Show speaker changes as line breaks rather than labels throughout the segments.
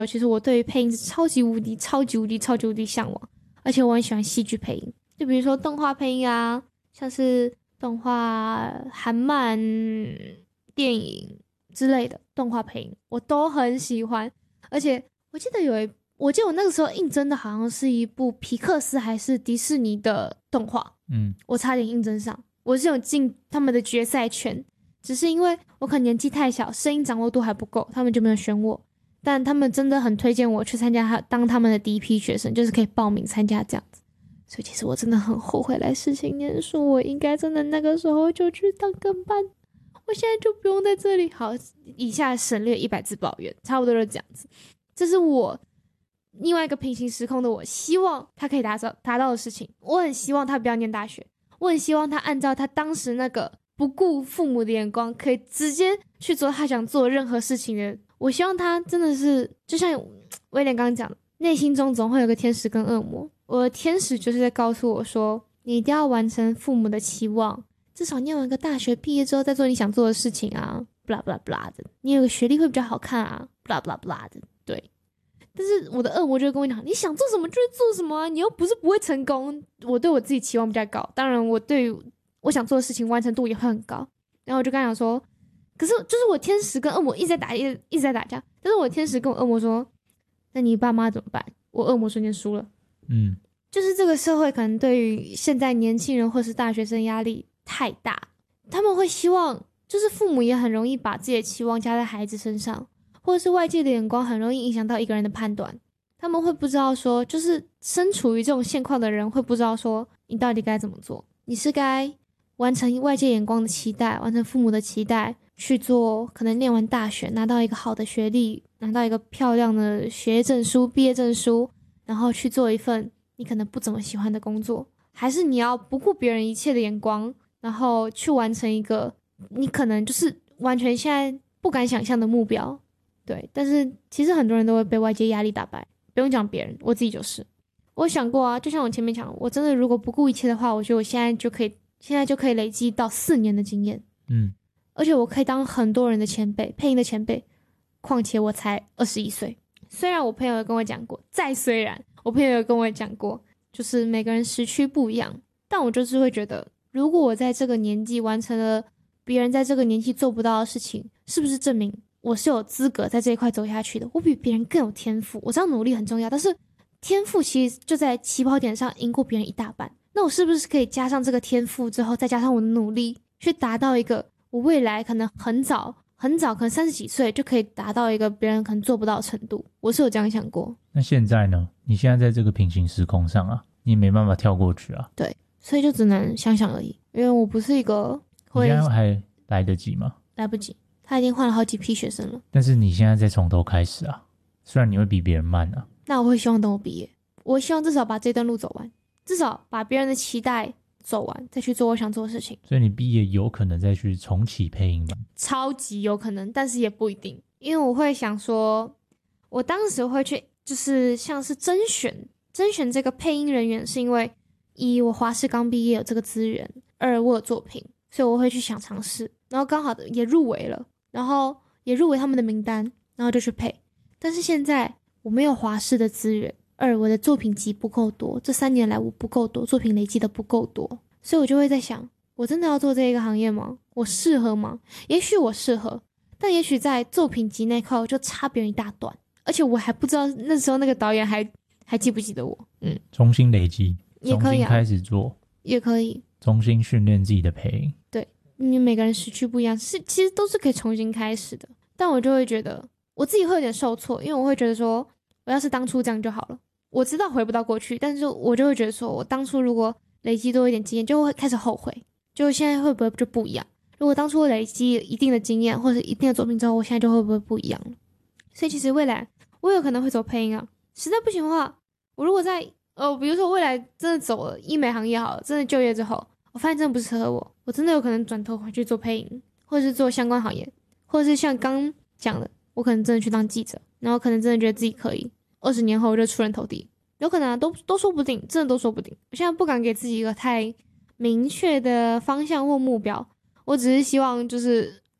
其实我对于配音是超级无敌、超级无敌、超级无敌向往，而且我很喜欢戏剧配音，就比如说动画配音啊，像是动画、韩漫、电影之类的动画配音，我都很喜欢。而且我记得我那个时候应征的好像是一部皮克斯还是迪士尼的动画，我差点应征上，我是有进他们的决赛圈，只是因为我可能年纪太小，声音掌握度还不够，他们就没有选我。但他们真的很推荐我去参加当他们的第一批学生，就是可以报名参加这样子。所以其实我真的很后悔来世新念书，我应该真的那个时候就去当跟班，我现在就不用在这里。好，以下省略100字抱怨，差不多就这样子。这是我另外一个平行时空的我希望他可以达到的事情。我很希望他不要念大学，我很希望他按照他当时那个不顾父母的眼光，可以直接去做他想做任何事情的。我希望他真的是就像威廉刚刚讲的，内心中总会有个天使跟恶魔。我的天使就是在告诉我说，你一定要完成父母的期望，至少念完个大学，毕业之后再做你想做的事情啊 blah blah blah 的，你有个学历会比较好看啊 blah blah blah 的。对，但是我的恶魔就会跟我讲，你想做什么就会做什么啊，你又不是不会成功。我对我自己期望比较高，当然我对于我想做的事情完成度也会很高。然后我就跟他讲说，可是就是我天使跟恶魔一直在打架，但是我天使跟我恶魔说，那你爸妈怎么办？我恶魔瞬间输了。就是这个社会可能对于现在年轻人或是大学生压力太大，他们会希望，就是父母也很容易把自己的期望加在孩子身上，或者是外界的眼光很容易影响到一个人的判断。他们会不知道说，就是身处于这种现况的人会不知道说，你到底该怎么做。你是该完成外界眼光的期待，完成父母的期待，去做可能念完大学拿到一个好的学历，拿到一个漂亮的学业证书、毕业证书，然后去做一份你可能不怎么喜欢的工作，还是你要不顾别人一切的眼光，然后去完成一个你可能就是完全现在不敢想象的目标。对，但是其实很多人都会被外界压力打败，不用讲别人，我自己就是。我想过啊，就像我前面讲，我真的如果不顾一切的话，我觉得我现在就可以累积到4年的经验。而且我可以当很多人的前辈，配音的前辈，况且我才21岁。虽然我朋友有跟我讲过，我朋友有跟我讲过，就是每个人时区不一样，但我就是会觉得，如果我在这个年纪完成了别人在这个年纪做不到的事情，是不是证明我是有资格在这一块走下去的？我比别人更有天赋，我知道努力很重要，但是天赋其实就在起跑点上赢过别人一大半。那我是不是可以加上这个天赋之后，再加上我的努力，去达到一个我未来可能很早，可能30几岁就可以达到一个别人可能做不到的程度？我是有这样想过。
那现在呢？你现在在这个平行时空上啊，你没办法跳过去啊。
对，所以就只能想想而已。因为我不是一个会，
你现在还来得及吗？
来不及，他已经换了好几批学生了。
但是你现在再从头开始啊，虽然你会比别人慢啊。
那我会希望等我毕业，我希望至少把这段路走完，至少把别人的期待走完，再去做我想做的事情。
所以你毕业有可能再去重启配音吧？
超级有可能，但是也不一定。因为我会想说，我当时会去就是像是甄选这个配音人员，是因为1我华视刚毕业有这个资源，2我有作品，所以我会去想尝试，然后刚好的也入围了，然后也入围他们的名单，然后就去配。但是现在我没有华视的资源，2我的作品集不够多，这3年来我不够多，作品累积的不够多，所以我就会在想，我真的要做这一个行业吗？我适合吗？也许我适合，但也许在作品集那块我就差别人一大段，而且我还不知道那时候那个导演还记不记得我。
重新累积
也可以啊，
重新开始做
也可以，
重新训练自己的配音。
对，你每个人时区不一样，其实都是可以重新开始的。但我就会觉得我自己会有点受挫，因为我会觉得说，我要是当初这样就好了。我知道回不到过去，但是我就会觉得说，我当初如果累积多一点经验，就会开始后悔，就现在会不会就不一样？如果当初我累积一定的经验或者一定的作品之后，我现在就会不会不一样了？所以其实未来我有可能会走配音啊，实在不行的话，我如果在比如说我未来真的走了医美行业好了，真的就业之后，我发现真的不适合我，我真的有可能转头回去做配音，或者是做相关行业，或者是像刚讲的，我可能真的去当记者，然后可能真的觉得自己可以20年后就出人头地，有可能啊，都说不定，真的都说不定。我现在不敢给自己一个太明确的方向或目标，我只是希望就是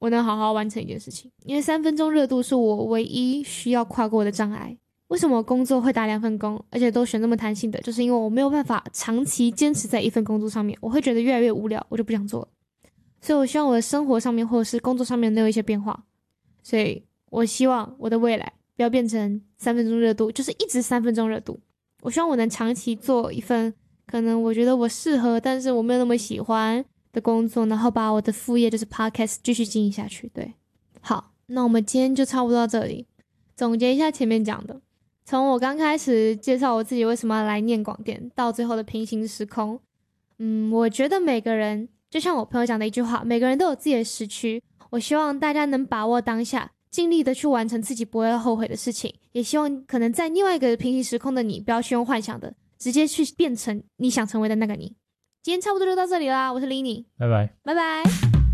我能好好完成一件事情。因为3分钟热度是我唯一需要跨过的障碍。为什么我工作会打2份工，而且都选这么弹性的，就是因为我没有办法长期坚持在一份工作上面，我会觉得越来越无聊，我就不想做了。所以我希望我的生活上面或者是工作上面能有一些变化。所以我希望我的未来不要变成3分钟热度，就是一直3分钟热度。我希望我能长期做一份可能我觉得我适合，但是我没有那么喜欢的工作，然后把我的副业就是 podcast 继续经营下去。对，好，那我们今天就差不多到这里。总结一下前面讲的，从我刚开始介绍我自己为什么要来念广电，到最后的平行时空，我觉得每个人就像我朋友讲的一句话，每个人都有自己的时区。我希望大家能把握当下，尽力的去完成自己不会后悔的事情，也希望可能在另外一个平行时空的你，不要去用幻想的，直接去变成你想成为的那个你。今天差不多就到这里啦，我是 Lini，
拜拜。
拜拜。